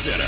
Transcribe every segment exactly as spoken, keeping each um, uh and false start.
Center.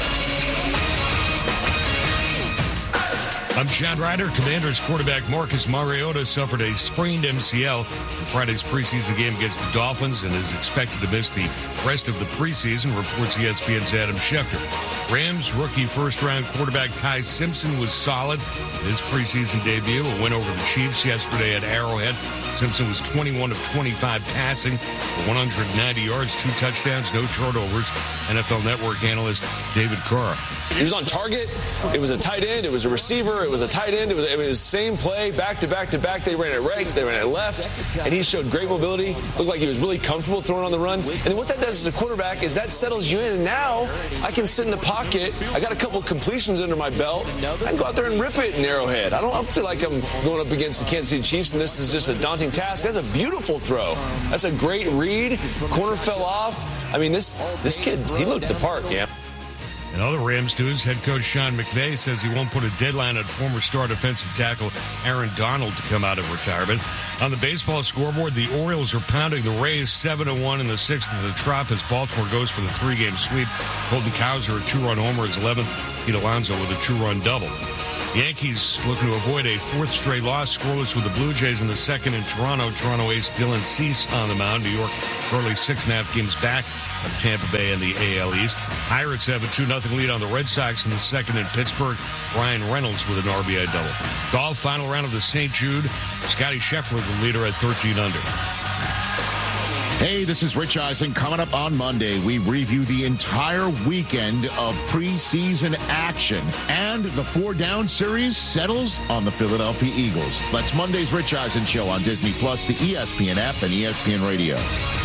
I'm Chad Ryder. Commanders quarterback Marcus Mariota suffered a sprained M C L in Friday's preseason game against the Dolphins and is expected to miss the rest of the preseason, reports E S P N's Adam Schefter. Rams rookie first-round quarterback Ty Simpson was solid in his preseason debut. A win over the Chiefs yesterday at Arrowhead. Simpson was twenty-one of twenty-five passing for one hundred ninety yards, two touchdowns, no turnovers. N F L Network analyst David Carr. He was on target. It was a tight end. It was a receiver. It was a tight end. It was, it was the same play, back to back to back. They ran it right. They ran it left. And he showed great mobility. Looked like he was really comfortable throwing on the run. And then what that does as a quarterback is that settles you in. And now I can sit in the pocket. I got a couple of completions under my belt. I can go out there and rip it in Arrowhead. I don't feel like I'm going up against the Kansas City Chiefs and this is just a daunting task. That's a beautiful throw. That's a great read. Corner fell off. I mean, this this kid, he looked the part, yeah. In other Rams news, head coach Sean McVay says he won't put a deadline on former star defensive tackle Aaron Donald to come out of retirement. On the baseball scoreboard, the Orioles are pounding the Rays seven to one in the sixth of the Trop as Baltimore goes for the three-game sweep. Colton Cowser, a two-run homer, his eleventh. Pete Alonso with a two-run double. Yankees looking to avoid a fourth straight loss, scoreless with the Blue Jays in the second in Toronto. Toronto ace Dylan Cease on the mound. New York early six and a half games back of Tampa Bay in the A L East. Pirates have a two nothing lead on the Red Sox in the second in Pittsburgh. Ryan Reynolds with an R B I double. Golf, final round of the Saint Jude. Scotty Scheffler, the leader at thirteen under. Hey, this is Rich Eisen. Coming up on Monday, we review the entire weekend of preseason action. And the four-down series settles on the Philadelphia Eagles. That's Monday's Rich Eisen Show on Disney Plus, the E S P N app, and E S P N Radio.